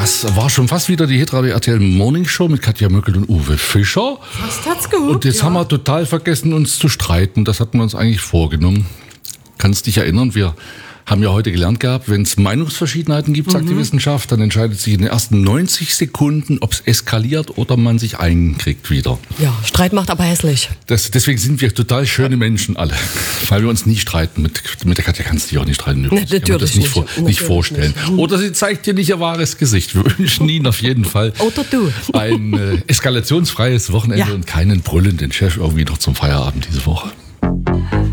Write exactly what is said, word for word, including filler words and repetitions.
Das war schon fast wieder die Hitradio R T L Morning Show mit Katja Möckel und Uwe Fischer. Fast hat's gut. Und jetzt ja. haben wir total vergessen, uns zu streiten. Das hatten wir uns eigentlich vorgenommen. Kannst dich erinnern, wir haben ja heute gelernt gehabt, wenn es Meinungsverschiedenheiten gibt, sagt mhm. die Wissenschaft, dann entscheidet sich in den ersten neunzig Sekunden, ob es eskaliert oder man sich einkriegt wieder. Ja, Streit macht aber hässlich. Das, deswegen sind wir total schöne Menschen alle, weil wir uns nie streiten. Mit, mit der Katja kannst du dich auch nicht streiten. Nee, natürlich ich kann mir das nicht, vor, nicht. nicht vorstellen. Nicht. Oder sie zeigt dir nicht ihr wahres Gesicht. Wir wünschen Ihnen auf jeden Fall Oder du. ein äh, eskalationsfreies Wochenende ja. und keinen brüllenden Chef irgendwie noch zum Feierabend diese Woche.